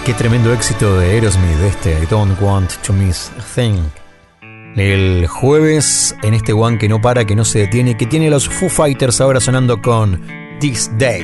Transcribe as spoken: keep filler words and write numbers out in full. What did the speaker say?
Qué tremendo éxito de Aerosmith este I Don't Want to Miss a Thing. El jueves en este One que no para, que no se detiene, que tiene los Foo Fighters ahora sonando con This Day.